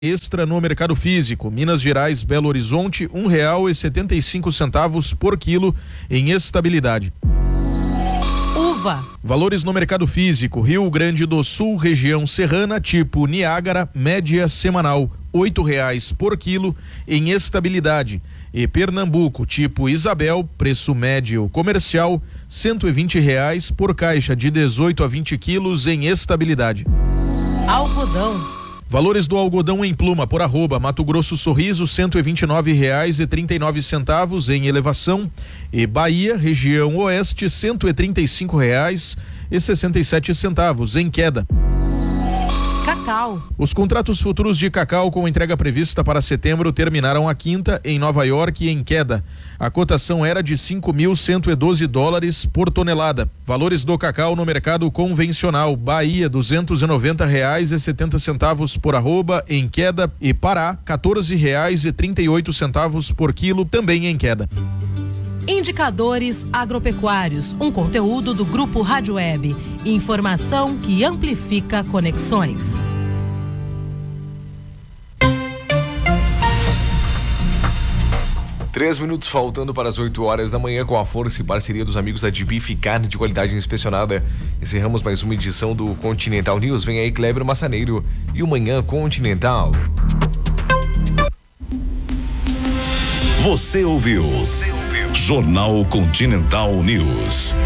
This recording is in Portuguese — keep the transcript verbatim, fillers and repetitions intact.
Extra no mercado físico. Minas Gerais, Belo Horizonte, um real e setenta e cinco centavos por quilo em estabilidade. Uva. Valores no mercado físico. Rio Grande do Sul, região serrana, tipo Niágara, média semanal, oito reais por quilo em estabilidade. E Pernambuco, tipo Isabel, preço médio comercial, cento e vinte reais por caixa de dezoito a vinte quilos em estabilidade. Algodão. Valores do algodão em pluma por arroba Mato Grosso Sorriso, cento e vinte e nove reais e trinta e nove centavos em elevação, e Bahia, região oeste, cento e trinta e cinco reais e sessenta e sete centavos em queda. Cacau. Os contratos futuros de cacau com entrega prevista para setembro terminaram a quinta em Nova York em queda. A cotação era de cinco mil cento e doze dólares por tonelada. Valores do cacau no mercado convencional: Bahia, duzentos e noventa reais e setenta centavos por arroba em queda, e Pará, quatorze reais e trinta e oito centavos por quilo, também em queda. Indicadores agropecuários, um conteúdo do Grupo Rádio Web. Informação que amplifica conexões. Três minutos faltando para as oito horas da manhã, com a força e parceria dos amigos da D B F Carne de Qualidade Inspecionada. Encerramos mais uma edição do Continental News. Vem aí Kleber Massaneiro e o Manhã Continental. Você ouviu? Você ouviu? Jornal Continental News.